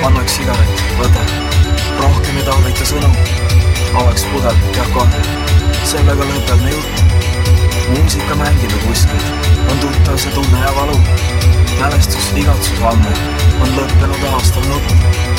annaks sigaret, võta. Rohkem ei tarvita sõnu. Avaks pudel, jah kohe. Sellega lõpeb me jutt. Muusika mängime kuskil. On tuttav see tunne ja valu. Mälestus, igatsus ammu. On lõppenud aastal nutt.